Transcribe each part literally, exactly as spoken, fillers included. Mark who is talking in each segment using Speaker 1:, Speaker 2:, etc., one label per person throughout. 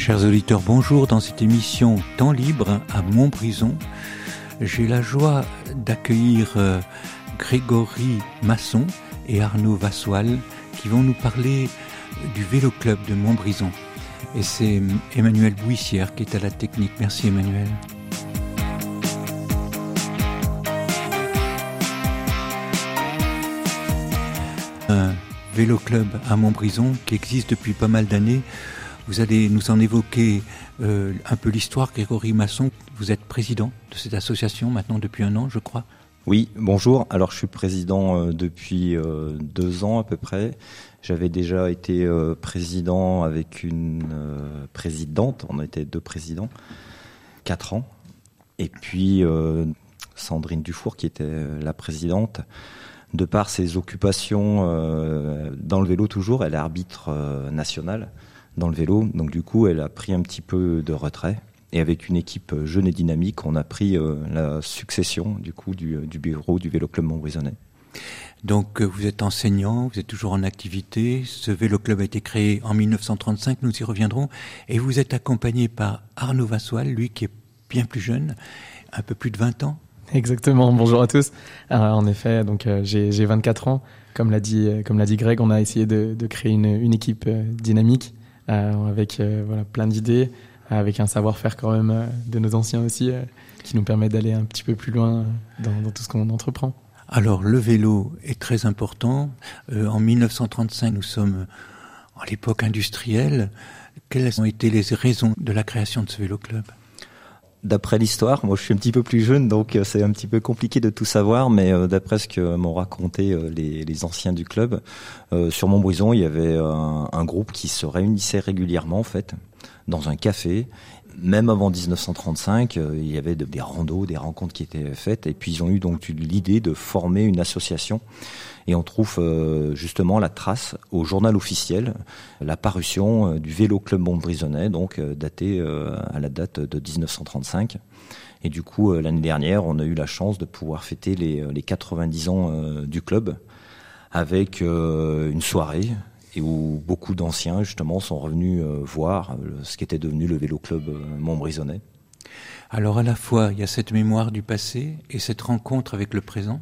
Speaker 1: Chers auditeurs, bonjour. Dans cette émission Temps libre à Montbrison, j'ai la joie d'accueillir euh, Grégory Masson et Arnaud Vassoal qui vont nous parler du Vélo Club de Montbrison. Et c'est Emmanuel Bouissière qui est à la technique. Merci Emmanuel. Un Vélo Club à Montbrison qui existe depuis pas mal d'années. Vous allez nous en évoquer euh, un peu l'histoire. Grégory Masson, vous êtes président de cette association maintenant depuis un an, je crois.
Speaker 2: Oui, bonjour. Alors je suis président euh, depuis euh, deux ans à peu près. J'avais déjà été euh, président avec une euh, présidente. On était deux présidents, quatre ans. Et puis euh, Sandrine Dufour qui était la présidente. De par ses occupations euh, dans le vélo toujours, elle est arbitre euh, nationale dans le vélo. Donc du coup, elle a pris un petit peu de retrait. Et avec une équipe jeune et dynamique, on a pris euh, la succession du coup du, du bureau du Vélo Club Montbrisonnais.
Speaker 1: Donc vous êtes enseignant, vous êtes toujours en activité. Ce Vélo Club a été créé en dix-neuf cent trente-cinq, nous y reviendrons. Et vous êtes accompagné par Arnaud Vassoal, lui qui est bien plus jeune, un peu plus de vingt ans.
Speaker 3: Exactement, bonjour à tous. Alors, en effet, donc euh, j'ai, j'ai vingt-quatre ans. Comme l'a dit, euh, comme l'a dit Greg, on a essayé de, de créer une, une équipe euh, dynamique euh, avec euh, voilà, plein d'idées, avec un savoir-faire quand même euh, de nos anciens aussi, euh, qui nous permet d'aller un petit peu plus loin euh, dans, dans tout ce qu'on entreprend.
Speaker 1: Alors le vélo est très important. Euh, en dix-neuf cent trente-cinq, nous sommes à l'époque industrielle. Quelles ont été les raisons de la création de ce Vélo Club ?
Speaker 2: D'après l'histoire, moi je suis un petit peu plus jeune, donc c'est un petit peu compliqué de tout savoir, mais euh, d'après ce que m'ont raconté euh, les, les anciens du club, euh, sur Montbrison, il y avait un, un groupe qui se réunissait régulièrement en fait, dans un café. Même avant dix-neuf cent trente-cinq, euh, il y avait de, des randos, des rencontres qui étaient faites, et puis ils ont eu donc l'idée de former une association. Et on trouve euh, justement la trace au journal officiel, la parution euh, du Vélo Club Montbrisonnais, donc euh, daté euh, à la date de dix-neuf cent trente-cinq. Et du coup, euh, l'année dernière, on a eu la chance de pouvoir fêter les, les quatre-vingt-dix ans euh, du club avec euh, une soirée et où beaucoup d'anciens justement sont revenus euh, voir euh, ce qui était devenu le Vélo Club euh, Montbrisonnais.
Speaker 1: Alors à la fois, il y a cette mémoire du passé et cette rencontre avec le présent.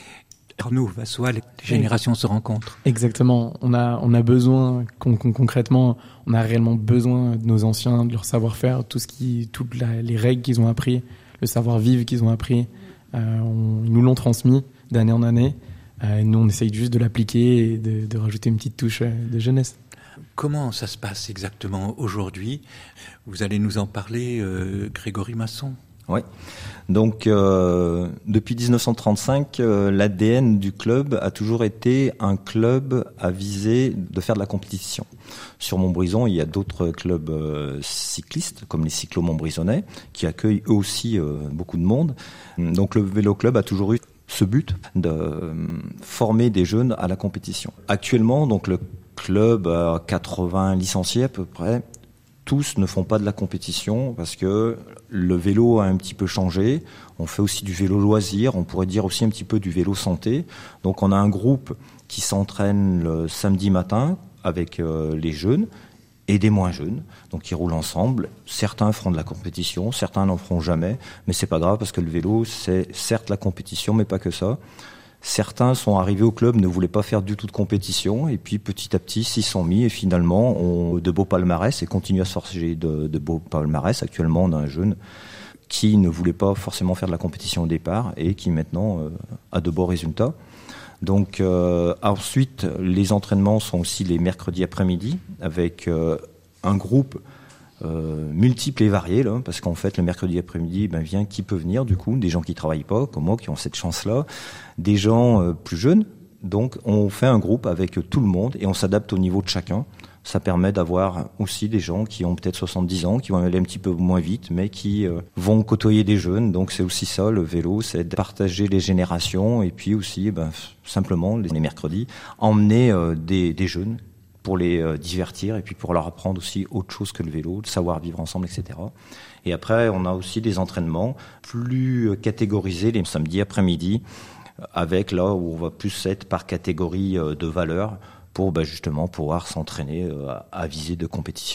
Speaker 1: Arnaud Vassoal, les générations se rencontrent.
Speaker 3: Exactement. On a, on a besoin, con, con, concrètement, on a réellement besoin de nos anciens, de leur savoir-faire, tout ce qui, toutes la, les règles qu'ils ont appris, le savoir-vivre qu'ils ont appris. Euh, on, ils nous l'ont transmis d'année en année. Euh, nous, on essaye juste de l'appliquer et de, de rajouter une petite touche de jeunesse.
Speaker 1: Comment ça se passe exactement aujourd'hui ? Vous allez nous en parler, euh, Grégory Masson.
Speaker 2: Oui, donc euh, depuis dix-neuf cent trente-cinq, euh, l'A D N du club a toujours été un club à viser de faire de la compétition. Sur Montbrison, il y a d'autres clubs euh, cyclistes, comme les Cyclos Montbrisonnais, qui accueillent eux aussi euh, beaucoup de monde. Donc le Vélo Club a toujours eu ce but de euh, former des jeunes à la compétition. Actuellement, donc le club a quatre-vingts licenciés à peu près. Tous ne font pas de la compétition parce que le vélo a un petit peu changé. On fait aussi du vélo loisir, on pourrait dire aussi un petit peu du vélo santé. Donc on a un groupe qui s'entraîne le samedi matin avec euh, les jeunes et des moins jeunes, donc ils roulent ensemble. Certains feront de la compétition, certains n'en feront jamais, mais c'est pas grave parce que le vélo c'est certes la compétition, mais pas que ça. Certains sont arrivés au club, ne voulaient pas faire du tout de compétition, et puis petit à petit s'y sont mis, et finalement ont de beaux palmarès et continuent à se forger de, de beaux palmarès. Actuellement, on a un jeune qui ne voulait pas forcément faire de la compétition au départ, et qui maintenant euh, a de beaux résultats. Donc euh, ensuite, les entraînements sont aussi les mercredis après-midi, avec euh, un groupe Euh, multiples et variés, là, parce qu'en fait le mercredi après-midi ben, vient qui peut venir du coup, des gens qui travaillent pas comme moi qui ont cette chance-là, des gens euh, plus jeunes, donc on fait un groupe avec tout le monde et on s'adapte au niveau de chacun. Ça permet d'avoir aussi des gens qui ont peut-être soixante-dix ans, qui vont aller un petit peu moins vite, mais qui euh, vont côtoyer des jeunes. Donc c'est aussi ça, le vélo, c'est de partager les générations et puis aussi ben, simplement les mercredis emmener euh, des, des jeunes pour les euh, divertir et puis pour leur apprendre aussi autre chose que le vélo, de savoir vivre ensemble, et cetera. Et après, on a aussi des entraînements plus catégorisés les samedis après-midi, avec là où on va plus être par catégorie euh, de valeur pour bah, justement pouvoir s'entraîner euh, à, à visée de compétition.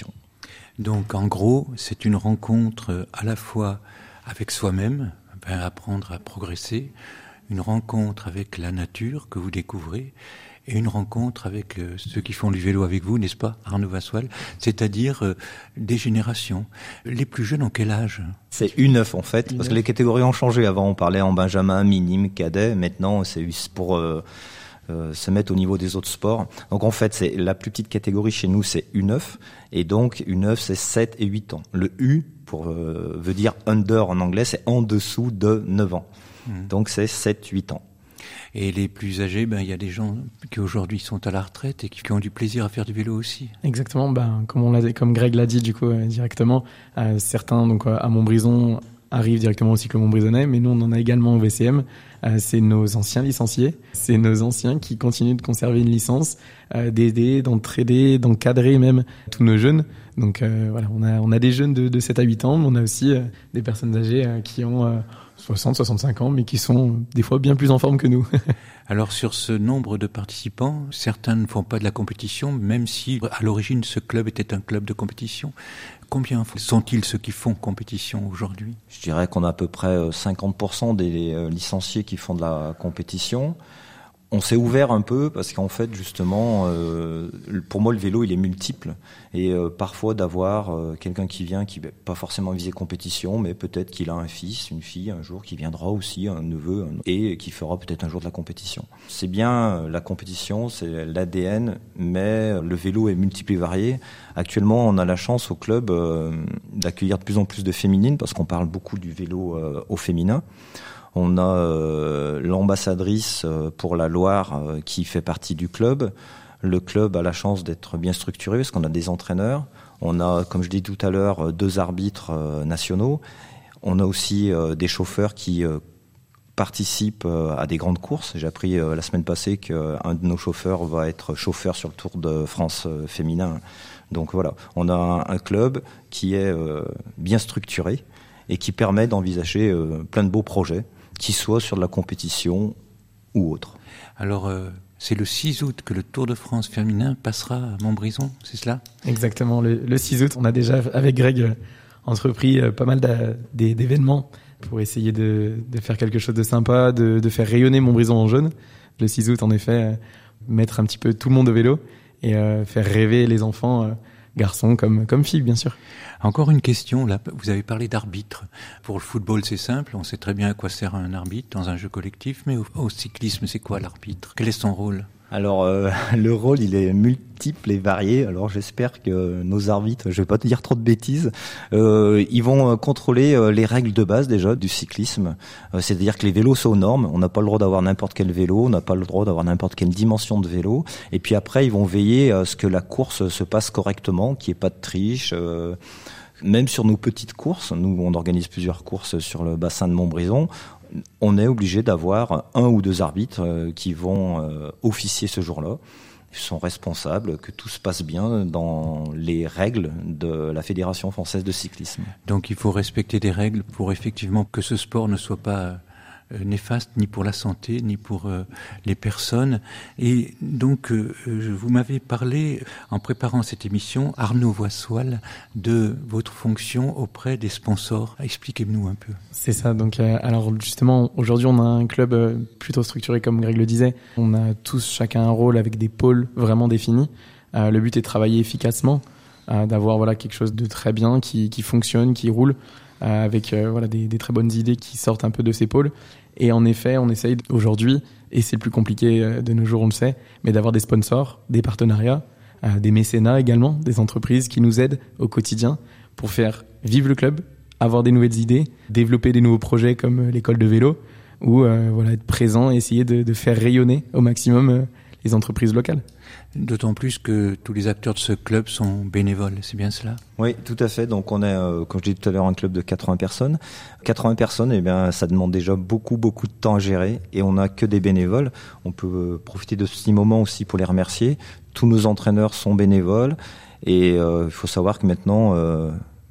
Speaker 1: Donc en gros, c'est une rencontre à la fois avec soi-même, ben, apprendre à progresser, une rencontre avec la nature que vous découvrez, et une rencontre avec euh, ceux qui font du vélo avec vous, n'est-ce pas, Arnaud Vassoal, c'est-à-dire euh, des générations. Les plus jeunes ont quel âge ?
Speaker 2: C'est U neuf en fait, parce que les catégories ont changé. Avant, on parlait en benjamin, minime, cadet. Maintenant, c'est pour euh, euh, se mettre au niveau des autres sports. Donc en fait, c'est la plus petite catégorie chez nous, c'est U neuf. Et donc U neuf, c'est sept et huit ans. Le U pour euh, veut dire under en anglais, c'est en dessous de neuf ans. Mmh. Donc c'est sept huit ans.
Speaker 1: Et les plus âgés, ben, il y a des gens qui aujourd'hui sont à la retraite et qui ont du plaisir à faire du vélo aussi.
Speaker 3: Exactement, ben, comme, on l'a, comme Greg l'a dit du coup, euh, directement, euh, certains donc, euh, à Montbrison arrivent directement au cycle montbrisonnais, mais nous on en a également au V C M. Euh, c'est nos anciens licenciés, c'est nos anciens qui continuent de conserver une licence, euh, d'aider, d'entraider, d'encadrer même tous nos jeunes. Donc euh, voilà, on a, on a des jeunes de, de sept à huit ans, mais on a aussi euh, des personnes âgées euh, qui ont euh, soixante, soixante-cinq ans, mais qui sont euh, des fois bien plus en forme que nous.
Speaker 1: Alors sur ce nombre de participants, certains ne font pas de la compétition, même si à l'origine ce club était un club de compétition. Combien sont-ils ceux qui font compétition aujourd'hui ?
Speaker 2: Je dirais qu'on a à peu près cinquante pour cent des licenciés qui font de la compétition. On s'est ouvert un peu parce qu'en fait, justement, euh, pour moi, le vélo, il est multiple. Et euh, parfois, d'avoir euh, quelqu'un qui vient, qui va pas forcément viser compétition, mais peut-être qu'il a un fils, une fille, un jour, qui viendra aussi, un neveu, un... et qui fera peut-être un jour de la compétition. C'est bien, la compétition, c'est l'A D N, mais le vélo est multiple et varié. Actuellement, on a la chance au club euh, d'accueillir de plus en plus de féminines, parce qu'on parle beaucoup du vélo euh, au féminin. On a euh, l'ambassadrice pour la Loire euh, qui fait partie du club. Le club a la chance d'être bien structuré parce qu'on a des entraîneurs. On a, comme je dis tout à l'heure, deux arbitres euh, nationaux. On a aussi euh, des chauffeurs qui euh, participent euh, à des grandes courses. J'ai appris euh, la semaine passée qu'un de nos chauffeurs va être chauffeur sur le Tour de France euh, féminin. Donc voilà, on a un, un club qui est euh, bien structuré et qui permet d'envisager euh, plein de beaux projets, qui soit sur de la compétition ou autre.
Speaker 1: Alors, euh, c'est le six août que le Tour de France féminin passera à Montbrison, c'est cela ?
Speaker 3: Exactement, le, le six août, on a déjà, avec Greg, euh, entrepris euh, pas mal d'a, d'a, d'événements pour essayer de, de faire quelque chose de sympa, de, de faire rayonner Montbrison en jaune. Le six août, en effet, euh, mettre un petit peu tout le monde au vélo et euh, faire rêver les enfants, euh, garçons comme, comme filles, bien sûr.
Speaker 1: Encore une question, là, vous avez parlé d'arbitre. Pour le football, c'est simple, on sait très bien à quoi sert un arbitre dans un jeu collectif, mais au, au cyclisme, c'est quoi l'arbitre ? Quel est son rôle ?
Speaker 2: Alors, euh, le rôle, il est multiple et varié. Alors, j'espère que nos arbitres, je vais pas te dire trop de bêtises, euh, ils vont contrôler euh, les règles de base déjà du cyclisme. Euh, c'est-à-dire que les vélos sont aux normes. On n'a pas le droit d'avoir n'importe quel vélo, on n'a pas le droit d'avoir n'importe quelle dimension de vélo. Et puis après, ils vont veiller à ce que la course se passe correctement, qu'il n'y ait pas de triche. Euh, même sur nos petites courses, nous, on organise plusieurs courses sur le bassin de Montbrison. On est obligé d'avoir un ou deux arbitres euh, qui vont euh, officier ce jour-là. Ils sont responsables que tout se passe bien dans les règles de la Fédération française de cyclisme.
Speaker 1: Donc il faut respecter des règles pour effectivement que ce sport ne soit pas euh, néfaste ni pour la santé ni pour euh, les personnes. Et donc euh, vous m'avez parlé en préparant cette émission, Arnaud Vassoal, de votre fonction auprès des sponsors. Expliquez-nous un peu.
Speaker 3: C'est ça. Donc euh, alors justement aujourd'hui on a un club euh, plutôt structuré comme Greg le disait. On a tous chacun un rôle avec des pôles vraiment définis. Euh, le but est de travailler efficacement, euh, d'avoir voilà quelque chose de très bien qui, qui fonctionne, qui roule. Euh, avec euh, voilà des, des très bonnes idées qui sortent un peu de ces pôles. Et en effet, on essaye aujourd'hui, et c'est le plus compliqué euh, de nos jours, on le sait, mais d'avoir des sponsors, des partenariats, euh, des mécénats également, des entreprises qui nous aident au quotidien pour faire vivre le club, avoir des nouvelles idées, développer des nouveaux projets comme euh, l'école de vélo, ou euh, voilà être présent et essayer de, de faire rayonner au maximum euh, les entreprises locales.
Speaker 1: D'autant plus que tous les acteurs de ce club sont bénévoles, c'est bien cela ?
Speaker 2: Oui, tout à fait. Donc on est, euh, comme je disais tout à l'heure, un club de quatre-vingts personnes. quatre-vingts personnes, eh bien, ça demande déjà beaucoup, beaucoup de temps à gérer et on n'a que des bénévoles. On peut euh, profiter de ce petit moment aussi pour les remercier. Tous nos entraîneurs sont bénévoles et il euh, faut savoir que maintenant, euh, je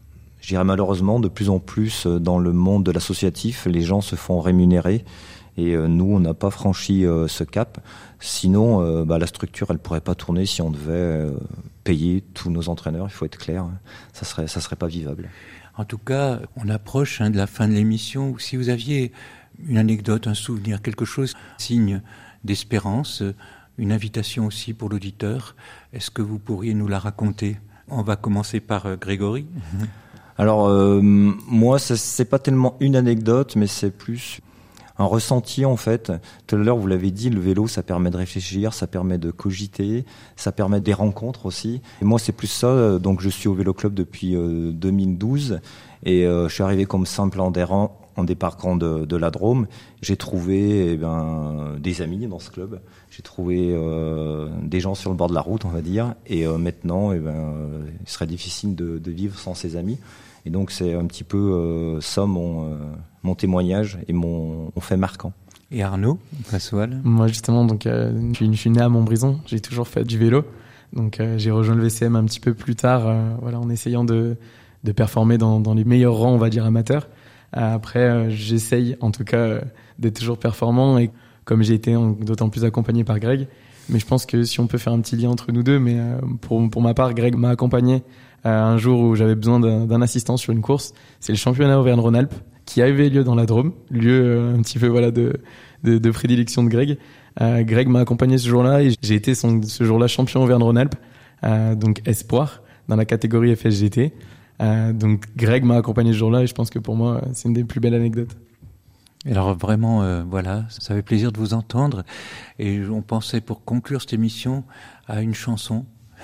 Speaker 2: je dirais malheureusement, de plus en plus dans le monde de l'associatif, les gens se font rémunérer. Et euh, nous, on n'a pas franchi euh, ce cap. Sinon, euh, bah, la structure, elle pourrait pas tourner si on devait euh, payer tous nos entraîneurs. Il faut être clair, ça serait, ça serait pas vivable.
Speaker 1: En tout cas, on approche hein, de la fin de l'émission. Si vous aviez une anecdote, un souvenir, quelque chose, signe d'espérance, une invitation aussi pour l'auditeur, est-ce que vous pourriez nous la raconter ? On va commencer par euh, Grégory.
Speaker 2: Alors, euh, moi, c'est, c'est pas tellement une anecdote, mais c'est plus un ressenti, en fait. Tout à l'heure, vous l'avez dit, le vélo, ça permet de réfléchir, ça permet de cogiter, ça permet des rencontres aussi. Et moi, c'est plus ça. Donc, je suis au Vélo Club depuis euh, deux mille douze et euh, je suis arrivé comme simple adhérent en débarquant de, de la Drôme. J'ai trouvé eh ben, des amis dans ce club. J'ai trouvé euh, des gens sur le bord de la route, on va dire. Et euh, maintenant, eh ben, euh, il serait difficile de, de vivre sans ces amis. Et donc, c'est un petit peu euh, ça mon, euh, mon témoignage et mon, mon fait marquant.
Speaker 1: Et Arnaud Vassoal ?
Speaker 3: Moi, justement, donc, euh, je, suis, je suis né à Montbrison. J'ai toujours fait du vélo. Donc, euh, j'ai rejoint le V C M un petit peu plus tard, euh, voilà, en essayant de, de performer dans, dans les meilleurs rangs, on va dire, amateurs. Après, euh, j'essaye, en tout cas, euh, d'être toujours performant. Et comme j'ai été en, d'autant plus accompagné par Greg. Mais je pense que si on peut faire un petit lien entre nous deux, mais euh, pour, pour ma part, Greg m'a accompagné euh, un jour où j'avais besoin d'un, d'un assistant sur une course. C'est le championnat Auvergne-Rhône-Alpes qui avait lieu dans la Drôme, lieu euh, un petit peu voilà de, de, de prédilection de Greg. Euh, Greg m'a accompagné ce jour-là et j'ai été son, ce jour-là champion Auvergne-Rhône-Alpes, euh, donc espoir dans la catégorie F S G T. Euh, donc Greg m'a accompagné ce jour-là et je pense que pour moi c'est une des plus belles anecdotes.
Speaker 1: Alors vraiment, euh, voilà, ça fait plaisir de vous entendre. Et on pensait pour conclure cette émission à une chanson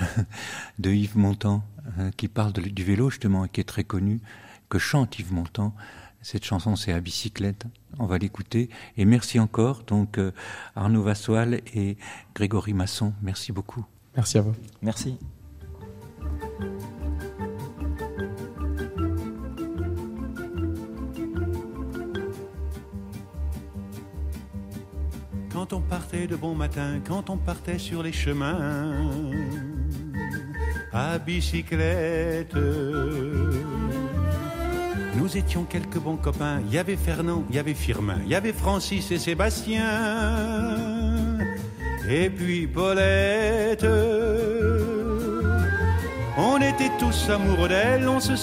Speaker 1: de Yves Montand hein, qui parle de, du vélo justement et qui est très connue, que chante Yves Montand. Cette chanson, c'est À bicyclette. On va l'écouter. Et merci encore, donc euh, Arnaud Vassoal et Grégory Masson. Merci beaucoup.
Speaker 3: Merci à vous.
Speaker 2: Merci.
Speaker 4: Quand on partait de bon matin, quand on partait sur les chemins, à bicyclette, nous étions quelques bons copains. Il y avait Fernand, il y avait Firmin, il y avait Francis et Sébastien, et puis Paulette. On était tous amoureux d'elle, on se